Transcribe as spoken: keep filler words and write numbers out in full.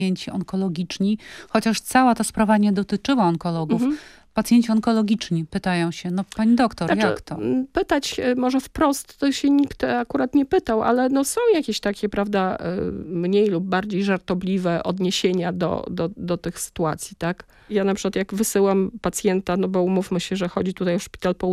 pacjenci onkologiczni, chociaż cała ta sprawa nie dotyczyła onkologów. Mhm. Pacjenci onkologiczni pytają się, no pani doktor, Znaczy, jak to? m, pytać e, może wprost, to się nikt akurat nie pytał, ale no są jakieś takie, prawda, e, mniej lub bardziej żartobliwe odniesienia do, do, do tych sytuacji, tak? Ja na przykład jak wysyłam pacjenta, no bo umówmy się, że chodzi tutaj o szpital